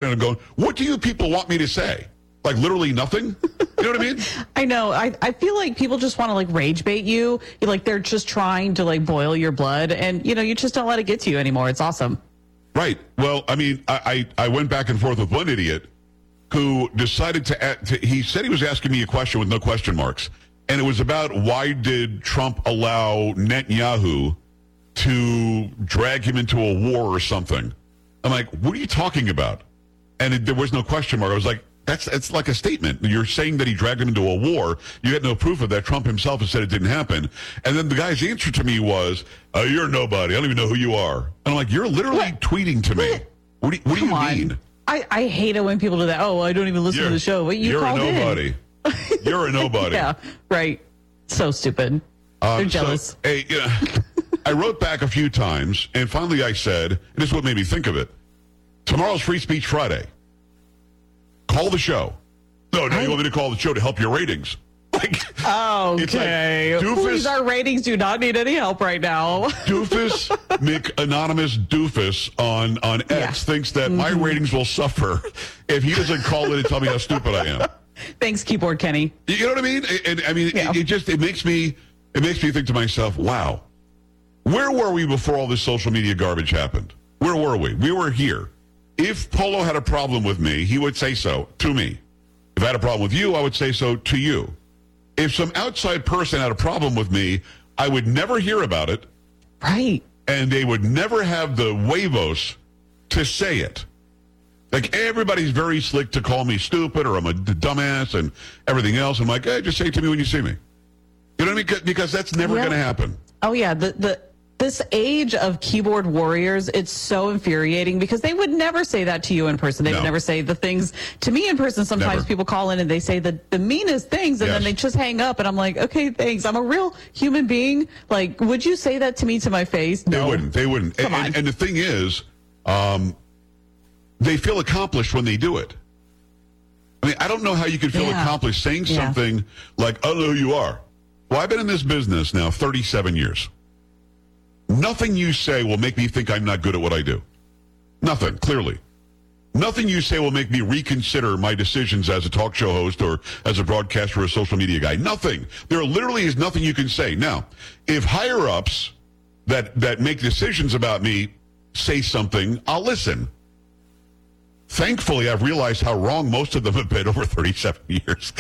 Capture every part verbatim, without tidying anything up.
and I'm going, what do you people want me to say? Like literally nothing? You know what I mean? I know. I, I feel like people just want to like rage bait you. You're like they're just trying to like boil your blood, and you know you just don't let it get to you anymore. It's awesome. Right. Well, I mean, I, I, I went back and forth with one idiot who decided to, to, he said he was asking me a question with no question marks. And it was about why did Trump allow Netanyahu to drag him into a war or something? I'm like, what are you talking about? And it, there was no question mark. I was like, that's it's like a statement. You're saying that he dragged him into a war. You had no proof of that. Trump himself has said it didn't happen. And then the guy's answer to me was, oh, you're nobody. I don't even know who you are. And I'm like, you're literally what? tweeting to me. What, what do you, what do you mean? I, I hate it when people do that. Oh, I don't even listen you're, to the show. What, you you're called a nobody. In. You're a nobody. Yeah, right. So stupid. Um, They're jealous. So, hey, yeah, I wrote back a few times, and finally I said, and this is what made me think of it, tomorrow's Free Speech Friday. Call the show. No, no, you want me to call the show to help your ratings. Like, okay. It's like, doofus, please, our ratings do not need any help right now. Doofus, McAnonymous Doofus on, on X yeah. thinks that mm-hmm. my ratings will suffer if he doesn't call in and tell me how stupid I am. Thanks, Keyboard Kenny. You know what I mean? And I mean, yeah. it, it just it makes me it makes me think to myself, wow, where were we before all this social media garbage happened? Where were we? We were here. If Polo had a problem with me, he would say so to me. If I had a problem with you, I would say so to you. If some outside person had a problem with me, I would never hear about it. Right. And they would never have the huevos to say it. Like, everybody's very slick to call me stupid or I'm a dumbass and everything else. I'm like, hey, just say it to me when you see me. You know what I mean? Because that's never yeah. going to happen. Oh, yeah. The the This age of keyboard warriors, it's so infuriating because they would never say that to you in person. They no. would never say the things to me in person. Sometimes never. people call in and they say the, the meanest things and yes. then they just hang up. And I'm like, okay, thanks. I'm a real human being. Like, would you say that to me to my face? No. They wouldn't. They wouldn't. Come and, on. And, and the thing is, um, they feel accomplished when they do it. I mean, I don't know how you could feel yeah. accomplished saying yeah. something like, I don't know who you are. Well, I've been in this business now thirty-seven years. Nothing you say will make me think I'm not good at what I do. Nothing, clearly. Nothing you say will make me reconsider my decisions as a talk show host or as a broadcaster or a social media guy. Nothing. There literally is nothing you can say. Now, if higher-ups that, that make decisions about me say something, I'll listen. Thankfully, I've realized how wrong most of them have been over thirty-seven years.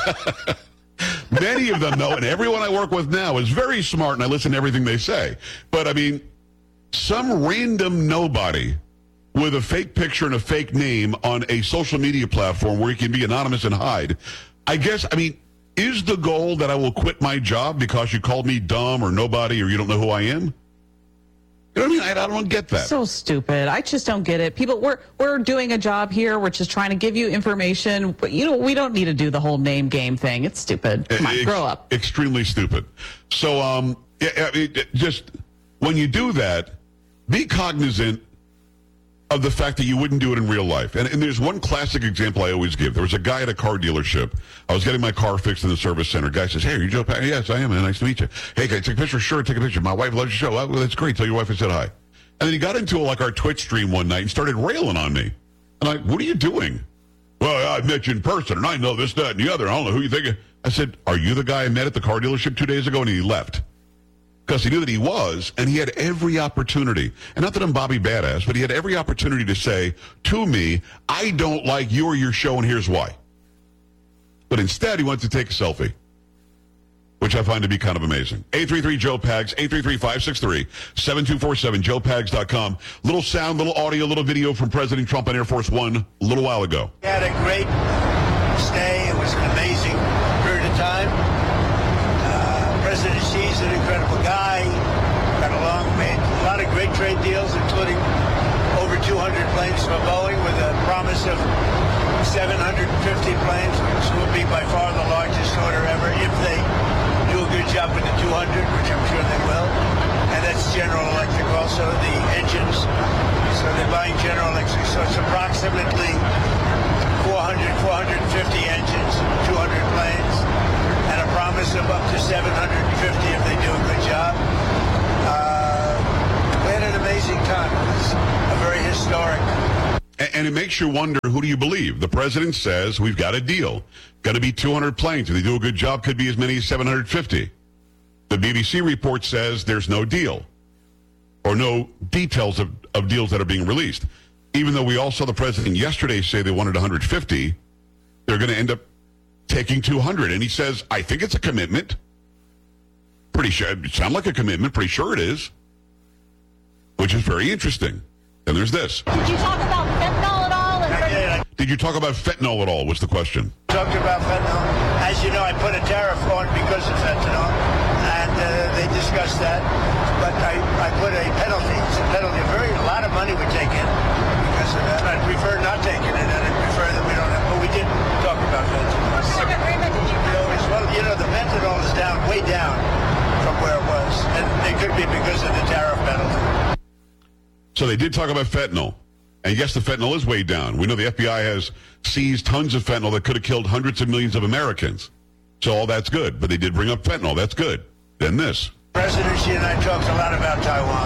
Many of them, though, and everyone I work with now is very smart, and I listen to everything they say. But, I mean, some random nobody with a fake picture and a fake name on a social media platform where you can be anonymous and hide, I guess, I mean, is the goal that I will quit my job because you called me dumb or nobody or you don't know who I am? You know what I mean? I, I don't get that. So stupid. I just don't get it. People, we're we're doing a job here. We're just trying to give you information. But, you know, we don't need to do the whole name game thing. It's stupid. Come on, Ex- grow up. Extremely stupid. So, um, yeah, it, just when you do that, be cognizant of the fact that you wouldn't do it in real life. And, and there's one classic example I always give. There was a guy at a car dealership. I was getting my car fixed in the service center. Guy says, hey, are you Joe Pack? Yes, I am, man. Nice to meet you. Hey, can I take a picture? Sure, take a picture. My wife loves your show. Oh, well, that's great. Tell your wife I said hi. And then he got into like our Twitch stream one night and started railing on me. And I'm like, what are you doing? Well, I met you in person, and I know this, that, and the other. I don't know who you think. I said, are you the guy I met at the car dealership two days ago? And he left. Because he knew that he was, and he had every opportunity. And not that I'm Bobby Badass, but he had every opportunity to say to me, I don't like you or your show, and here's why. But instead, he went to take a selfie, which I find to be kind of amazing. eight three three Joe Pags, eight three three, five six three, seven two four seven, joe pags dot com. Little sound, little audio, little video from President Trump on Air Force One a little while ago. We had a great stay. It was an amazing period of time. President Xi's an incredible guy. Got along, made a lot of great trade deals, including over two hundred planes from Boeing with a promise of seven hundred fifty planes, which will be by far the largest order ever if they do a good job with the two hundred, which I'm sure they will. And that's General Electric also, the engines. So they're buying General Electric. So it's approximately four hundred, four hundred fifty engines, two hundred planes. And a promise of up to seven hundred fifty if they do a good job. Uh, we had an amazing time. It was a very historic. And, and it makes you wonder, who do you believe? The president says we've got a deal. Got to be two hundred planes. If they do a good job, could be as many as seven hundred fifty. The B B C report says there's no deal or no details of, of deals that are being released. Even though we all saw the president yesterday say they wanted one hundred fifty, they're going to end up taking two hundred. And he says, I think it's a commitment. Pretty sure, it sounds like a commitment. Pretty sure it is, which is very interesting. And there's this. Did you talk about fentanyl at all? I did. I Did you talk about fentanyl at all, was the question. talked about fentanyl. As you know, I put a tariff on because of fentanyl, and uh, they discussed that. But I, I put a penalty. It's a penalty. A very a lot of money would take in because of that. I'd prefer not taking it, and I'd prefer that we don't have. But we did talk about fentanyl. What kind of agreement did you You know, have? as well, you know, the fentanyl is down, way down from where it was, and it could be because of the tariff penalty. So they did talk about fentanyl. And yes, the fentanyl is way down. We know the F B I has seized tons of fentanyl that could have killed hundreds of millions of Americans. So all that's good. But they did bring up fentanyl. That's good. Then this. President Xi and I talked a lot about Taiwan.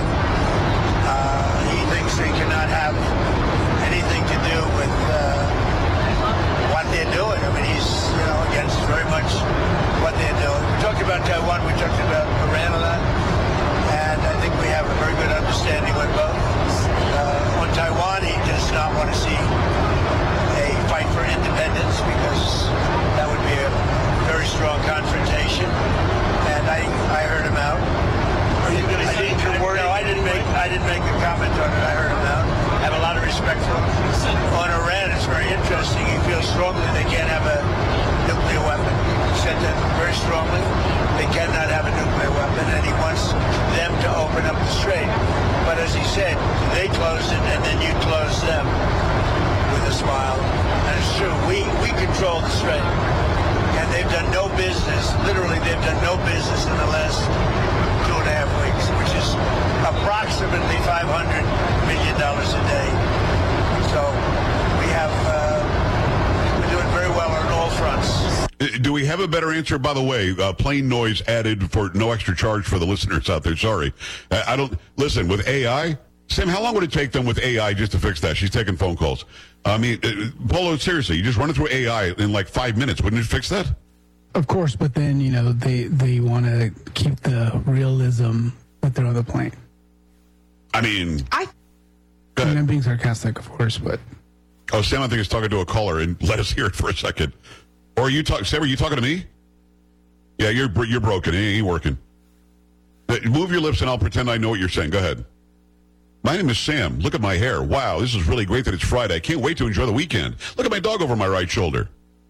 Uh, he thinks they cannot have anything to do with uh, what they're doing. I mean, he's you know against very much what they're doing. We talked about Taiwan. We talked about Iran a lot, and I think we have a very good understanding with both. Uh, on Taiwan, he does not want to see a fight for independence because that would be a very strong confrontation. And I, I heard him out. Are you going to I say didn't, your word? no, I didn't make I didn't make a comment on it. I heard him out. I have a lot of respect for him. On Iran, it's very interesting. He feels strongly they can't have a nuclear weapon. He said that very strongly. They cannot have a nuclear weapon, and he wants them to open up the strait. But as he said, they closed it, and then you closed them with a smile. And it's true. We we control the strait. And they've done no business, literally they've done no business in the last two and a half weeks, which is approximately five hundred million dollars a day. So we have, uh, we're doing very well on all fronts. Do we have a better answer? By the way, uh, plain noise added for no extra charge for the listeners out there. Sorry. Uh, I don't, listen, with A I, Sam, how long would it take them with A I just to fix that? She's taking phone calls. I mean, uh, Polo, seriously, you just run it through A I in like five minutes. Wouldn't it fix that? Of course, but then, you know, they, they want to keep the realism that they're on the plane. I mean, I go I mean, ahead. I'm being sarcastic, of course, but Oh, Sam, I think is talking to a caller, and let us hear it for a second. Or are you talking, Sam, are you talking to me? Yeah, you're you're broken. It ain't working. Uh, Move your lips, and I'll pretend I know what you're saying. Go ahead. My name is Sam. Look at my hair. Wow, this is really great that it's Friday. I can't wait to enjoy the weekend. Look at my dog over my right shoulder.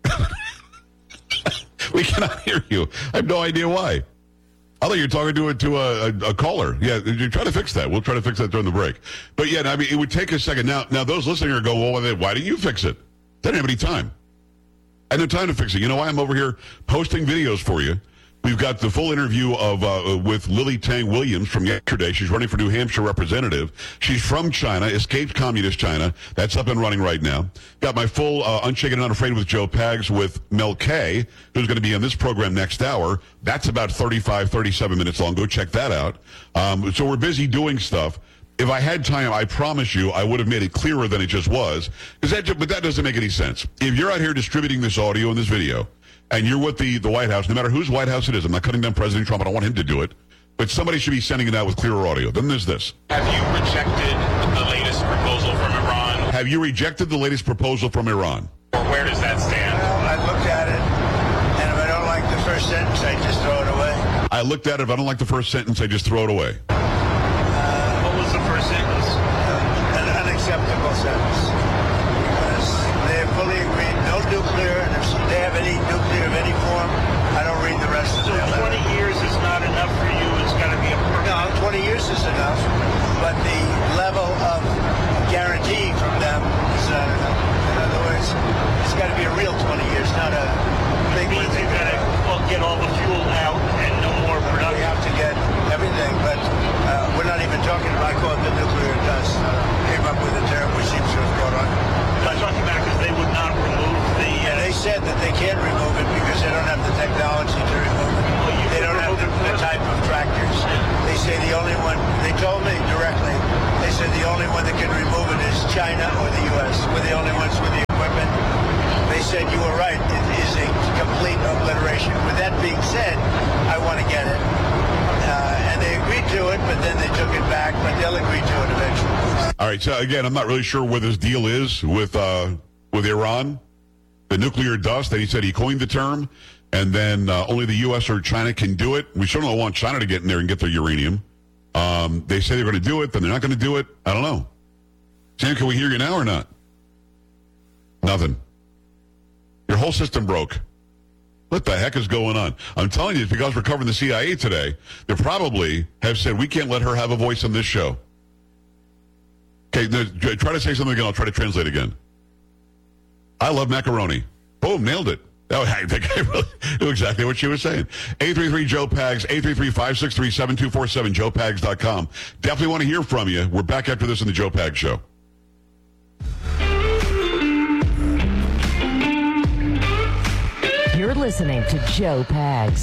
We cannot hear you. I have no idea why. I thought you were talking to a, to a, a, a caller. Yeah, you try to fix that. We'll try to fix that during the break. But yeah, I mean, it would take a second. Now, now those listening are going, well, then why didn't you fix it? They didn't have any time. I had no time to fix it. You know why? I'm over here posting videos for you. We've got the full interview of uh, with Lily Tang Williams from yesterday. She's running for New Hampshire representative. She's from China, escaped communist China. That's up and running right now. Got my full uh, Unshaken and Unafraid with Joe Pags with Mel Kay, who's going to be on this program next hour. That's about thirty-five, thirty-seven minutes long. Go check that out. Um, so we're busy doing stuff. If I had time, I promise you, I would have made it clearer than it just was. That, but that doesn't make any sense. If you're out here distributing this audio and this video, and you're with the, the White House, no matter whose White House it is, I'm not cutting down President Trump, I don't want him to do it, but somebody should be sending it out with clearer audio. Then there's this. Have you rejected the latest proposal from Iran? Have you rejected the latest proposal from Iran? Or where does that stand? Well, I looked at it, and if I don't like the first sentence, I just throw it away. I looked at it. If I don't like the first sentence, I just throw it away. What was the first sentence? An unacceptable sentence. Because they have fully agreed, no nuclear, and if they have any nuclear of any form, I don't read the rest of So their letter. twenty years is not enough for you. It's got to be a No, permanent. twenty years is enough, but the level of guarantee from them is not enough. In other words, it's got to be a real twenty years, not a big It one. means you got to well, get all the fuel out and no more We production. have to get everything, but uh, we're not even talking about, I call it the nuclear dust. Uh, came up with a term which seems to have caught on. I'm talking about because they would not remove the. And Uh, they said that they can't remove it because they don't have the technology to remove it. Well, you They could don't have remove the, it the first. type of tractors. They They say the only one, they told me directly, they said the only one that can remove it is China or the U S. We're the only ones with the equipment. They said you were right. It is a complete obliteration. With that being said, I want to get it. Uh, and they agreed to it, but then they took it back, but they'll agree to it eventually. All right, so again, I'm not really sure where this deal is with uh, with Iran, the nuclear dust. That he said he coined the term, and then uh, only the U S or China can do it. We certainly don't want China to get in there and get their uranium. Um, they say they're going to do it, then they're not going to do it. I don't know. Sam, can we hear you now or not? Nothing. Your whole system broke. What the heck is going on? I'm telling you, it's because we're covering the C I A today. They probably have said, we can't let her have a voice on this show. Okay, no, try to say something again. I'll try to translate again. I love macaroni. Boom, nailed it. Oh, I think I really knew exactly what she was saying. eight three three Joe Pags, eight three three, five six three, seven two four seven, joe pags dot com. Definitely want to hear from you. We're back after this in the Joe Pags Show. You're listening to Joe Pags.